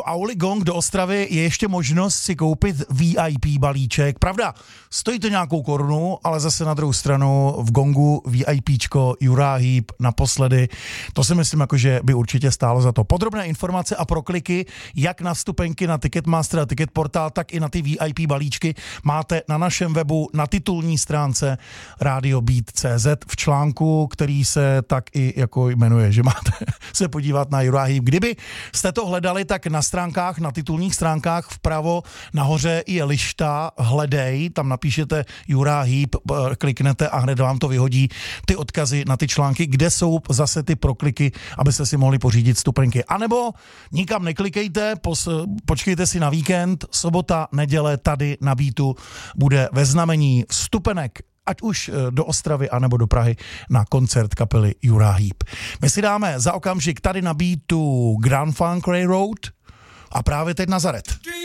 Auli Gong do Ostravy je ještě možnost si koupit VIP balíček. Pravda, stojí to nějakou korunu, ale zase na druhou stranu v Gongu VIPčko Uriah Heep naposledy. To si myslím, jako, že by určitě stálo za to. Podrobné informace a prokliky, jak na vstupenky na Ticketmaster a Ticketportál, tak i na ty VIP balíčky máte na našem webu na titulní stránce radiobeat.cz v článku, který se tak i jako jmenuje, že máte se podívat na Uriah Heep. Kdyby jste to hledali, tak na stránkách, na titulních stránkách vpravo nahoře je lišta hledej, tam napíšete Uriah Heep, kliknete a hned vám to vyhodí ty odkazy na ty články, kde jsou zase ty prokliky, abyste si mohli pořídit vstupenky. A nebo nikam neklikejte, počkejte si na víkend, sobota, neděle tady na Beatu bude ve znamení vstupenek ať už do Ostravy, anebo do Prahy na koncert kapely Uriah Heep. My si dáme za okamžik tady na Beatu Grand Funk Railroad a právě teď Nazaret.